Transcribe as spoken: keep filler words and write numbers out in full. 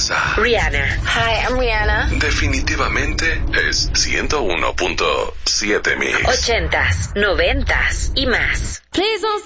casa. Rihanna. Hi, I'm Rihanna. Definitivamente es ciento uno punto siete Mix. Ochentas, noventas y más. Please don't